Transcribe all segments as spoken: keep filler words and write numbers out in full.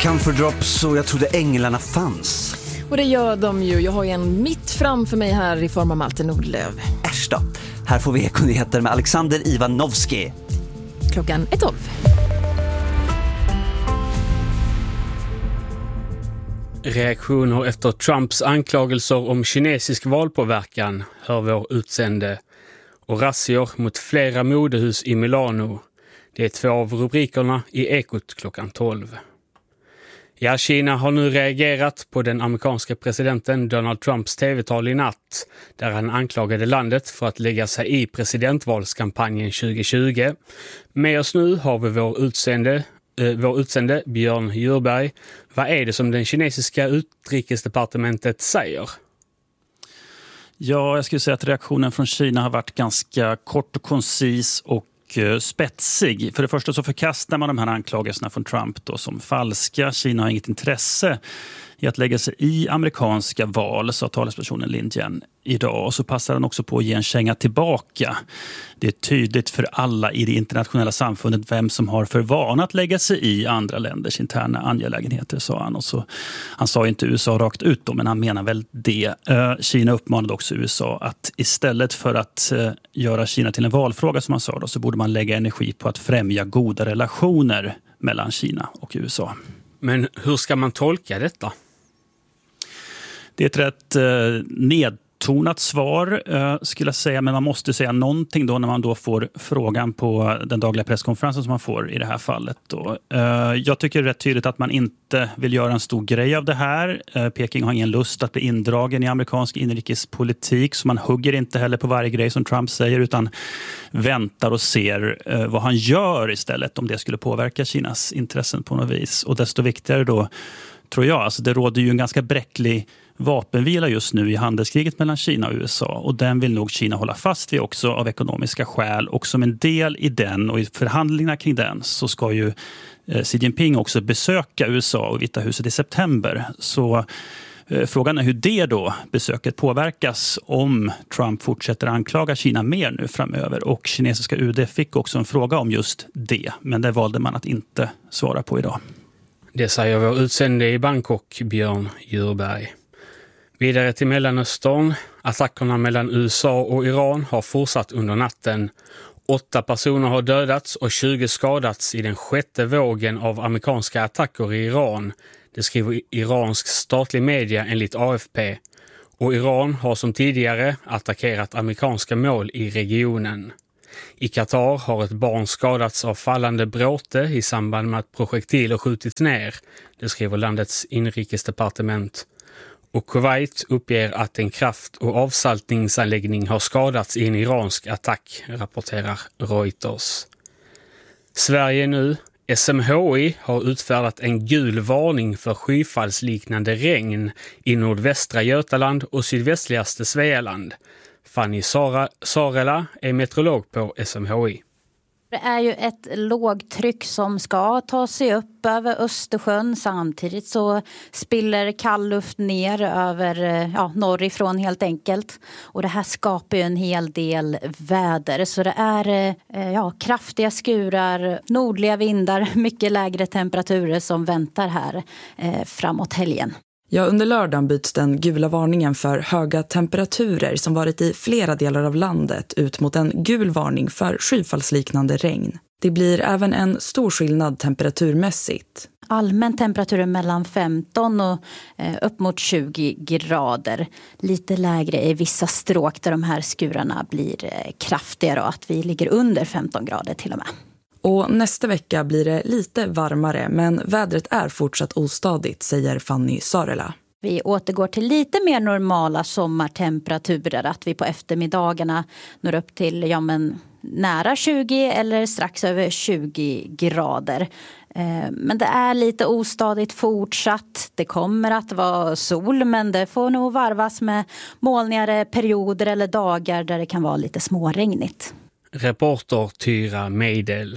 Camphor drops och jag trodde änglarna fanns. Och det gör de ju. Jag har ju en mitt framför mig här i form av Malte Nordlöf. Äsch då. Här får vi ekonyheter med Alexander Ivanovski. Klockan är tolv. Reaktioner efter Trumps anklagelser om kinesisk valpåverkan, hör vår utsände. Och razzior mot flera modehus i Milano. Det är två av rubrikerna i Ekot klockan tolv. Ja, Kina har nu reagerat på den amerikanska presidenten Donald Trumps tv-tal i natt, där han anklagade landet för att lägga sig i presidentvalskampanjen tjugo tjugo. Med oss nu har vi vår utsände, eh, vår utsände Björn Djurberg. Vad är det som den kinesiska utrikesdepartementet säger? Ja, jag skulle säga att reaktionen från Kina har varit ganska kort och koncis och spetsig. För det första så förkastar man de här anklagelserna från Trump då som falska. Kina har inget intresse i att lägga sig i amerikanska val, sa talespersonen Lin Jian idag. Och så passar han också på att ge en känga tillbaka. Det är tydligt för alla i det internationella samfundet vem som har för vana att lägga sig i andra länders interna angelägenheter, sa han. Och så, han sa inte U S A rakt ut då, men han menar väl det. Kina uppmanade också U S A att istället för att göra Kina till en valfråga, som han sa då, så borde man lägga energi på att främja goda relationer mellan Kina och U S A. Men hur ska man tolka detta? Det är ett rätt eh, nedtonat svar eh, skulle jag säga, men man måste säga någonting då när man då får frågan på den dagliga presskonferensen som man får i det här fallet. Då. Eh, jag tycker det är rätt tydligt att man inte vill göra en stor grej av det här. Eh, Peking har ingen lust att bli indragen i amerikansk inrikespolitik, så man hugger inte heller på varje grej som Trump säger, utan väntar och ser eh, vad han gör istället om det skulle påverka Kinas intressen på något vis. Och desto viktigare då, tror jag, alltså det råder ju en ganska bräcklig vapenvila just nu i handelskriget mellan Kina och U S A, och den vill nog Kina hålla fast vid också av ekonomiska skäl, och som en del i den och i förhandlingarna kring den så ska ju eh, Xi Jinping också besöka U S A och Vita huset i september. Så eh, frågan är hur det då besöket påverkas om Trump fortsätter anklaga Kina mer nu framöver, och kinesiska U D fick också en fråga om just det, men det valde man att inte svara på idag. Det säger vår utsände i Bangkok, Björn Djurberg. Vidare till Mellanöstern. Attackerna mellan U S A och Iran har fortsatt under natten. Åtta personer har dödats och tjugo skadats i den sjätte vågen av amerikanska attacker i Iran. Det skriver iransk statlig media enligt A F P. Och Iran har som tidigare attackerat amerikanska mål i regionen. I Qatar har ett barn skadats av fallande bråte i samband med att projektiler skjutits ner. Det skriver landets inrikesdepartement. Och Kuwait uppger att en kraft- och avsaltningsanläggning har skadats i en iransk attack, rapporterar Reuters. Sverige nu. S M H I har utfärdat en gul varning för skyfallsliknande regn i nordvästra Götaland och sydvästligaste Svealand. Fanny Sara, Sarela är meteorolog på S M H I. Det är ju ett lågtryck som ska ta sig upp över Östersjön. Samtidigt så spiller kall luft ner över ja, norrifrån helt enkelt. Och det här skapar ju en hel del väder. Så det är ja, kraftiga skurar, nordliga vindar, mycket lägre temperaturer som väntar här eh, framåt helgen. Ja, under lördagen byts den gula varningen för höga temperaturer som varit i flera delar av landet ut mot en gul varning för skyfallsliknande regn. Det blir även en stor skillnad temperaturmässigt. Allmän temperatur mellan femton och eh, upp mot tjugo grader. Lite lägre i vissa stråk där de här skurarna blir eh, kraftigare och att vi ligger under femton grader till och med. Och nästa vecka blir det lite varmare, men vädret är fortsatt ostadigt, säger Fanny Sarela. Vi återgår till lite mer normala sommartemperaturer, att vi på eftermiddagarna når upp till ja, men, nära tjugo eller strax över tjugo grader. Men det är lite ostadigt fortsatt. Det kommer att vara sol, men det får nog varvas med molnigare perioder eller dagar där det kan vara lite småregnigt. Reporter Tyra Meidel.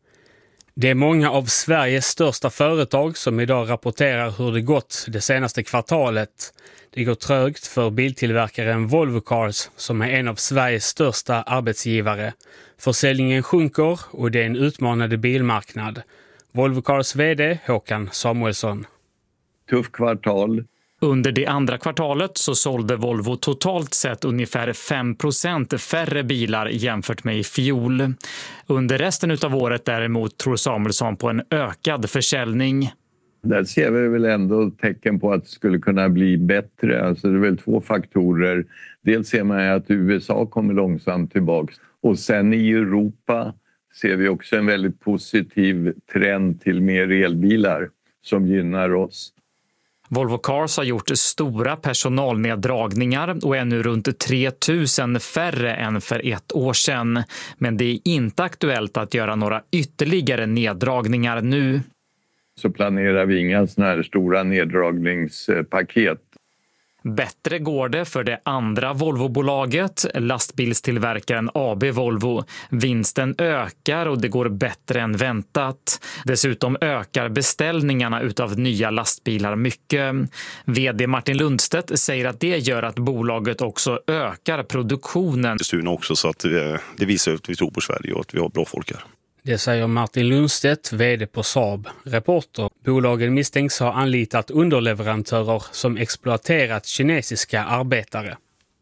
Det är många av Sveriges största företag som idag rapporterar hur det gått det senaste kvartalet. Det går trögt för biltillverkaren Volvo Cars som är en av Sveriges största arbetsgivare. Försäljningen sjunker och det är en utmanande bilmarknad. Volvo Cars vd Håkan Samuelsson. Tuff kvartal. Under det andra kvartalet så sålde Volvo totalt sett ungefär fem procent färre bilar jämfört med i fjol. Under resten av året däremot tror Samuelsson på en ökad försäljning. Där ser vi väl ändå tecken på att det skulle kunna bli bättre. Alltså det är väl två faktorer. Dels ser man att U S A kommer långsamt tillbaka. Och sen i Europa ser vi också en väldigt positiv trend till mer elbilar som gynnar oss. Volvo Cars har gjort stora personalneddragningar och är nu runt tre tusen färre än för ett år sedan. Men det är inte aktuellt att göra några ytterligare neddragningar nu. Så planerar vi inga såna här stora neddragningspaket. Bättre går det för det andra Volvo-bolaget, lastbilstillverkaren A B Volvo. Vinsten ökar och det går bättre än väntat. Dessutom ökar beställningarna utav nya lastbilar mycket. Vd Martin Lundstedt säger att det gör att bolaget också ökar produktionen. Det styr också så att det visar att vi tror på Sverige och att vi har bra folk här. Det säger Martin Lundstedt, vd på Saab. Reporter. Bolagen misstänks ha anlitat underleverantörer som exploaterat kinesiska arbetare.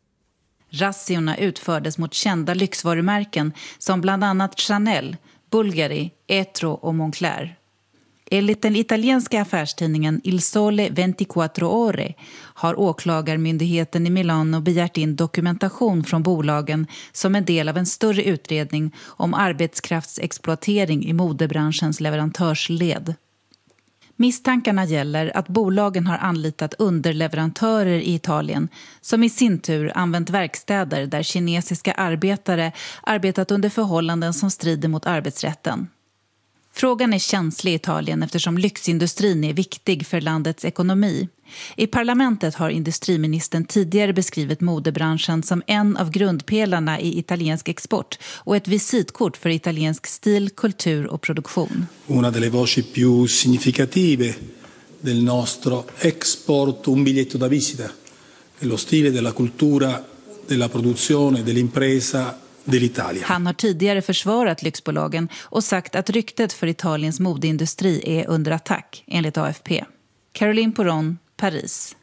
Razziorna utfördes mot kända lyxvarumärken som bland annat Chanel, Bulgari, Etro och Moncler. Enligt den italienska affärstidningen Il Sole tjugofyra Ore har åklagarmyndigheten i Milano begärt in dokumentation från bolagen som en del av en större utredning om arbetskraftsexploatering i modebranschens leverantörsled. Misstankarna gäller att bolagen har anlitat underleverantörer i Italien som i sin tur använt verkstäder där kinesiska arbetare arbetat under förhållanden som strider mot arbetsrätten. Frågan är känslig i Italien eftersom lyxindustrin är viktig för landets ekonomi. I parlamentet har industriministern tidigare beskrivit modebranschen som en av grundpelarna i italiensk export och ett visitkort för italiensk stil, kultur och produktion. Una delle voci più significative del nostro export, un biglietto da visita, dello stile, della cultura, della produzione, dell'impresa. Han har tidigare försvarat lyxbolagen och sagt att ryktet för Italiens modeindustri är under attack, enligt A F P. Caroline Poron, Paris.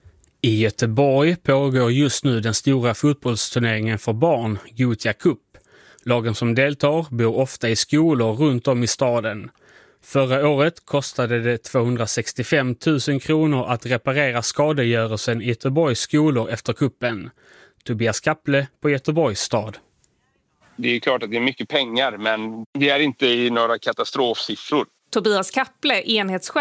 I Göteborg pågår just nu den stora fotbollsturneringen för barn, Gothia Cup. Lagen som deltar bor ofta i skolor runt om i staden. Förra året kostade det tvåhundrasextiofem tusen kronor att reparera skadegörelsen i Göteborgs skolor efter kuppen. Tobias Kapple på Göteborgs stad. Det är klart att det är mycket pengar, men det är inte i några katastrofsiffror. Tobias Kapple, enhetschef